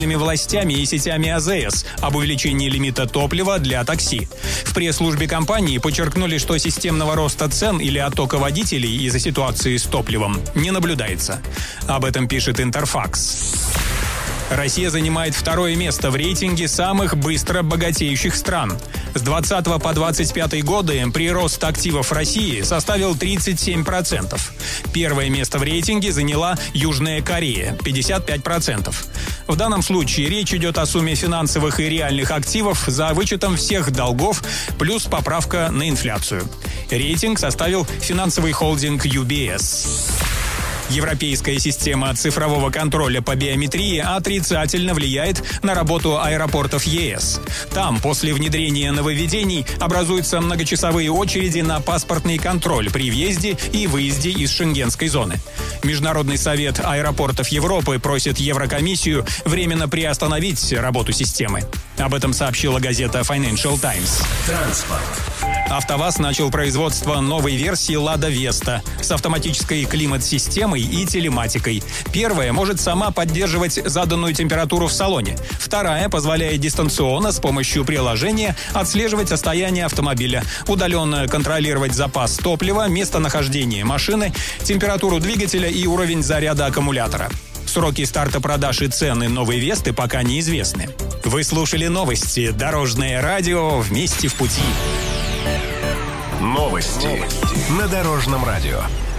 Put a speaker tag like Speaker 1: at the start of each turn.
Speaker 1: властями и сетями АЗС об увеличении лимита топлива для такси. В пресс-службе компании подчеркнули, что системного роста цен или оттока водителей из-за ситуации с топливом не наблюдается. Об этом пишет Интерфакс. Россия занимает второе место в рейтинге самых быстро богатеющих стран. С 20 по 25 годы прирост активов России составил 37%. Первое место в рейтинге заняла Южная Корея – 55%. В данном случае речь идет о сумме финансовых и реальных активов за вычетом всех долгов плюс поправка на инфляцию. Рейтинг составил финансовый холдинг UBS. Европейская система цифрового контроля по биометрии отрицательно влияет на работу аэропортов ЕС. Там после внедрения нововведений образуются многочасовые очереди на паспортный контроль при въезде и выезде из шенгенской зоны. Международный совет аэропортов Европы просит Еврокомиссию временно приостановить работу системы. Об этом сообщила газета Financial Times.
Speaker 2: Транспорт.
Speaker 1: АвтоВАЗ начал производство новой версии «Лада Веста» с автоматической климат-системой и телематикой. Первая может сама поддерживать заданную температуру в салоне. Вторая позволяет дистанционно с помощью приложения отслеживать состояние автомобиля, удаленно контролировать запас топлива, местонахождение машины, температуру двигателя и уровень заряда аккумулятора. Сроки старта продаж и цены новой Весты пока неизвестны. Вы слушали новости «Дорожное радио. Вместе в пути».
Speaker 2: Новости на Дорожном радио.